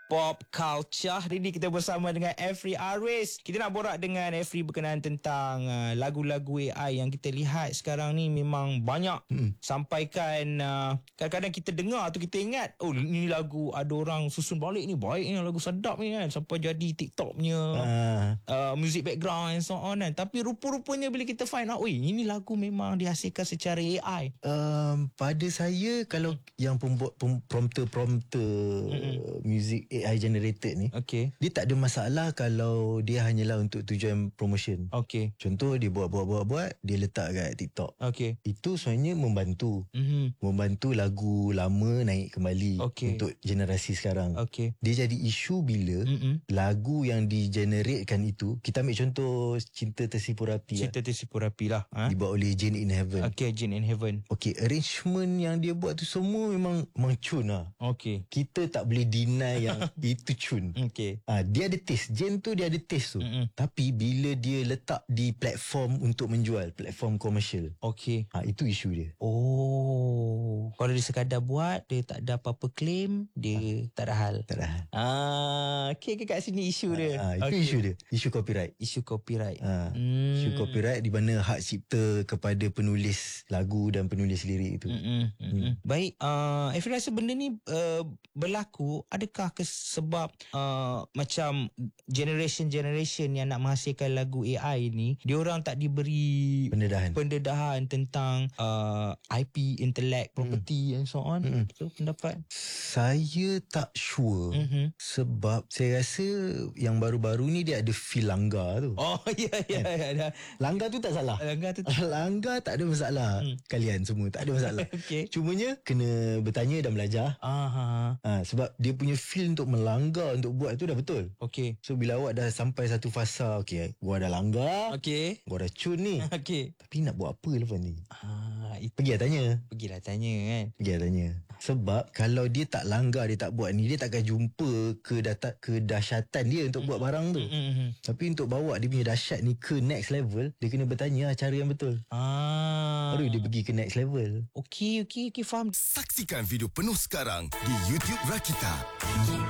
Pop Culture. Hari ni kita bersama dengan Efri Aris. Kita nak borak dengan Efri berkenaan tentang lagu-lagu AI yang kita lihat sekarang ni memang banyak. Sampaikan kadang-kadang kita dengar tu kita ingat, oh ni lagu ada orang susun balik ni, baik ni lagu sedap ni kan, sampai jadi TikTok punya music background and so on kan. Tapi rupa-rupanya bila kita find out, ini lagu memang dihasilkan secara AI. Pada saya, kalau yang pembuat prompter music AI generated ni, dia tak ada masalah kalau dia hanyalah untuk tujuan promotion. Contoh dia buat, dia letak kat TikTok. Itu sebenarnya membantu. Membantu lagu lama naik kembali untuk generasi sekarang. Dia jadi isu bila lagu yang digeneratekan itu, kita ambil contoh Cinta Tersipu Rapi. Cinta Tersipu Rapi lah. Dibuat oleh Jane in Heaven. Jane in Heaven. Arrangement yang dia buat tu semua memang cun lah. Kita tak boleh deny yang itu cun. Dia ada taste. Jane tu dia ada taste tu. Tapi bila dia letak di platform untuk menjual, platform komersial, itu isu dia. Kalau dia sekadar buat, dia tak ada apa-apa claim, dia tak ada hal. Kat sini isu dia. Itu isu dia. Isu copyright. Isu copyright. Isu copyright di mana hak cipta kepada penulis lagu dan penulis lirik itu. Baik, Efri rasa benda ni berlaku, adakah sebab macam generation yang nak menghasilkan lagu AI ni, diorang tak diberi pendedahan tentang IP, intellect, property and so on. So pendapat saya tak sure. Sebab saya rasa yang baru-baru ni dia ada feel langgar tu. Ya. Langgar tu tak salah. Langgar tak ada masalah. Kalian semua tak ada masalah. Cumanya kena bertanya dan belajar. Sebab dia punya feel untuk melanggar, untuk buat tu dah betul. So bila awak dah sampai satu fasa, gua dah langgar, gua dah cun ni, tapi nak buat apa lepas ni? Pergilah tanya kan. Sebab kalau dia tak langgar, dia tak buat ni, dia takkan jumpa kedahsyatan dia untuk buat barang tu. Tapi untuk bawa dia punya dahsyat ni ke next level, dia kena bertanya cara yang betul. Baru dia pergi ke next level. Okey, faham. Saksikan video penuh sekarang di YouTube Rakita.